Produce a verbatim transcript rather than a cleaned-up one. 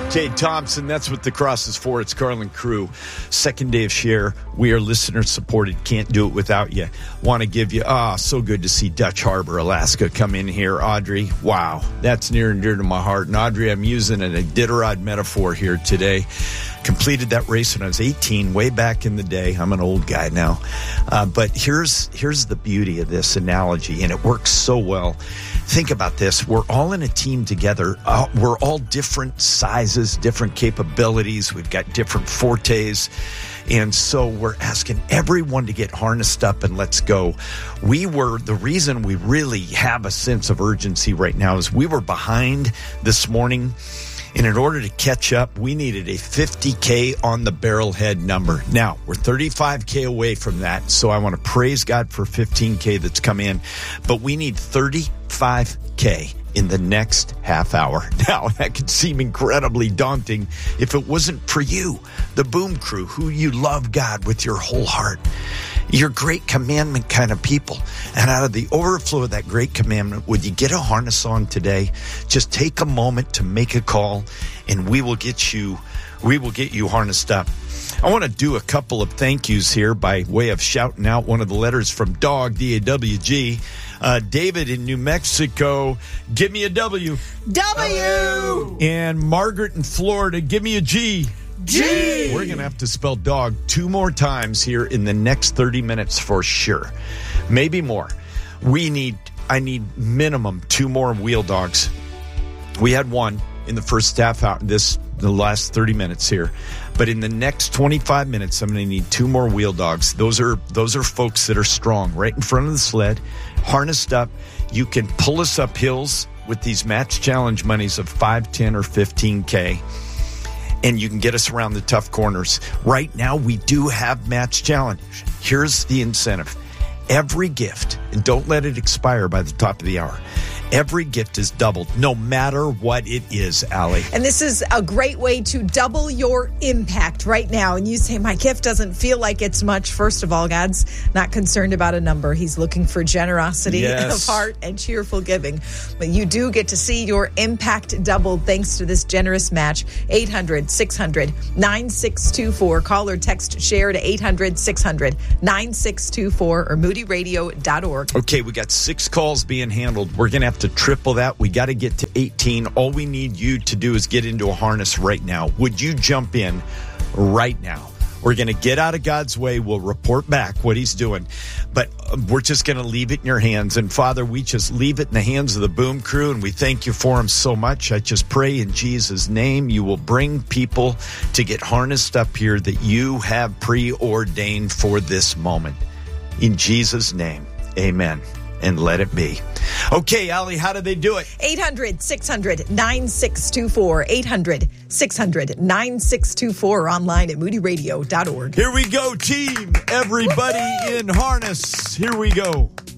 Kate Thompson, that's what the cross is for. It's Carlin Crew. Second day of Share. We are listener supported. Can't do it without you. Want to give you, ah, oh, so good to see Dutch Harbor, Alaska come in here. Audrey, wow, that's near and dear to my heart. And Audrey, I'm using an Iditarod metaphor here today. Completed that race when I was eighteen, way back in the day. I'm an old guy now. Uh, but here's here's the beauty of this analogy, and it works so well. Think about this. We're all in a team together. Uh, we're all different sizes, different capabilities. We've got different fortes. And so we're asking everyone to get harnessed up and let's go. We were, the reason we really have a sense of urgency right now is we were behind this morning. And in order to catch up, we needed a fifty K on the barrelhead number. Now, we're thirty-five K away from that, so I want to praise God for fifteen K that's come in. But we need thirty-five K in the next half hour. Now, that could seem incredibly daunting if it wasn't for you, the Boom Crew, who you love God with your whole heart. You're great commandment kind of people. And out of the overflow of that great commandment, would you get a harness on today? Just take a moment to make a call, and we will get you, we will get you harnessed up. I want to do a couple of thank yous here by way of shouting out one of the letters from Dog, D A W G. Uh, David in New Mexico, give me a W. W! And Margaret in Florida, give me a G. G! We're going to have to spell dog two more times here in the next thirty minutes for sure. Maybe more. We need, I need minimum two more wheel dogs. We had one in the first half hour, this, the last thirty minutes here. But in the next twenty-five minutes, I'm going to need two more wheel dogs. Those are, those are folks that are strong right in front of the sled, harnessed up. You can pull us up hills with these match challenge monies of five, ten, or fifteen K. And you can get us around the tough corners. Right now, we do have match challenge. Here's the incentive. Every gift, and don't let it expire by the top of the hour, every gift is doubled, no matter what it is, Allie. And this is a great way to double your impact right now. And you say, my gift doesn't feel like it's much. First of all, God's not concerned about a number. He's looking for generosity yes. of heart and cheerful giving. But you do get to see your impact doubled thanks to this generous match. eight hundred, six hundred, nine six two four. Call or text share to eight hundred, six hundred, nine six two four or moody radio dot org. Okay, we got six calls being handled. We're going to have to triple that. We got to get to eighteen. All we need you to do is get into a harness right now. Would you jump in right now? We're going to get out of God's way. We'll report back what he's doing. But we're just going to leave it in your hands. And Father, we just leave it in the hands of the Boom Crew, and we thank you for them so much. I just pray in Jesus' name you will bring people to get harnessed up here that you have preordained for this moment. In Jesus' name, amen. And let it be. Okay, Allie, how do they do it? eight hundred, six hundred, nine six two four. eight hundred, six hundred, nine six two four. Online at moody radio dot org. Here we go, team. Everybody Woo-hoo! In harness. Here we go.